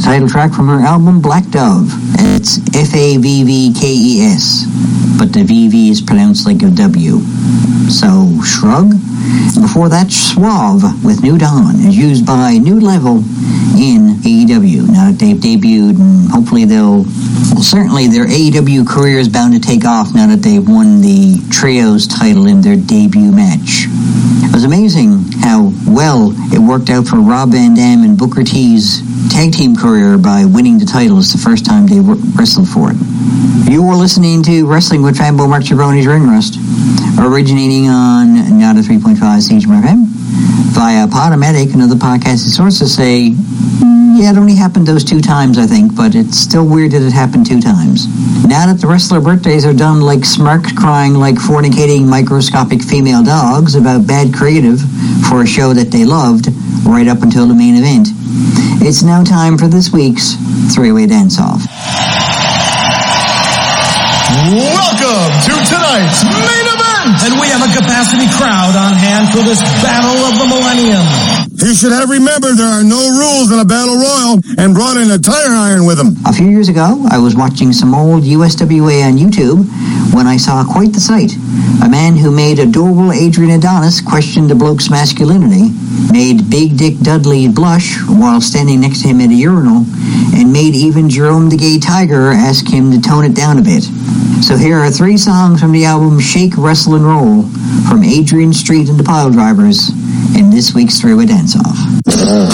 title track from her album Black Dove. It's Favvkes, but the VV is pronounced like a W. So, Shrug. And before that, Suave with New Dawn is used by New Level in AEW. Now that they've debuted, and hopefully certainly their AEW career is bound to take off now that they've won the Trios title in their debut match. It was amazing how well it worked out for Rob Van Dam and Booker T's tag team career by winning the titles the first time they wrestled for it. You were listening to Wrestling with Fanbo Mark Ciabroni's Ring Rust, originating on Nada 3.5 CHMR FM via Podomatic and other podcasting sources say, yeah, it only happened those 2 times, I think, but it's still weird that it happened 2 times. Now that the wrestler birthdays are done like smirks crying like fornicating microscopic female dogs about bad creative for a show that they loved right up until the main event, it's now time for this week's 3-Way Dance-Off. Welcome to tonight's main event! And we have a capacity crowd on hand for this Battle of the Millennium. You should have remembered there are no rules in a battle royal and brought in a tire iron with them. A few years ago, I was watching some old USWA on YouTube when I saw quite the sight. A man who made adorable Adrian Adonis question the bloke's masculinity, made Big Dick Dudley blush while standing next to him at a urinal, and made even Jerome the Gay Tiger ask him to tone it down a bit. So here are 3 songs from the album Shake, Wrestle, and Roll from Adrian Street and the Pile Drivers in this week's 3-Way Dance-Off.